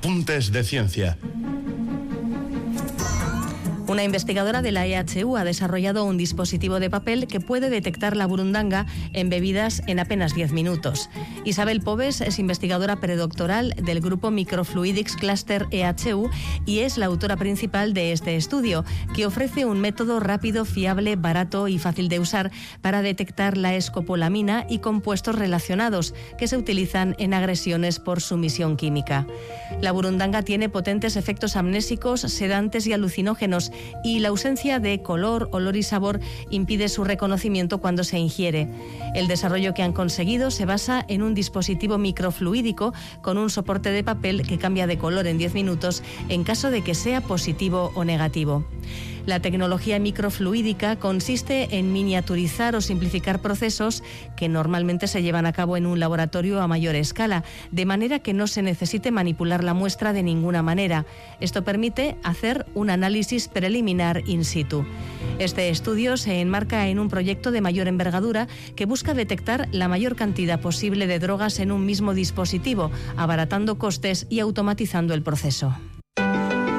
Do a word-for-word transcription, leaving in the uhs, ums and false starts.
Apuntes de Ciencia. Una investigadora de la E H U ha desarrollado un dispositivo de papel que puede detectar la burundanga en bebidas en apenas diez minutos. Isabel Pobes es investigadora predoctoral del grupo Microfluidics Cluster E H U y es la autora principal de este estudio, que ofrece un método rápido, fiable, barato y fácil de usar para detectar la escopolamina y compuestos relacionados que se utilizan en agresiones por sumisión química. La burundanga tiene potentes efectos amnésicos, sedantes y alucinógenos, y la ausencia de color, olor y sabor impide su reconocimiento cuando se ingiere. El desarrollo que han conseguido se basa en un dispositivo microfluídico con un soporte de papel que cambia de color en diez minutos en caso de que sea positivo o negativo. La tecnología microfluídica consiste en miniaturizar o simplificar procesos que normalmente se llevan a cabo en un laboratorio a mayor escala, de manera que no se necesite manipular la muestra de ninguna manera. Esto permite hacer un análisis preliminar in situ. Este estudio se enmarca en un proyecto de mayor envergadura que busca detectar la mayor cantidad posible de drogas en un mismo dispositivo, abaratando costes y automatizando el proceso.